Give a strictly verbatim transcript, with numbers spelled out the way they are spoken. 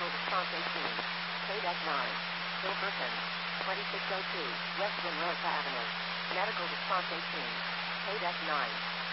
Medical response eighteen. K nine. Silverton. twenty-six oh two. West Monroe Avenue. Medical response eighteen. K nine.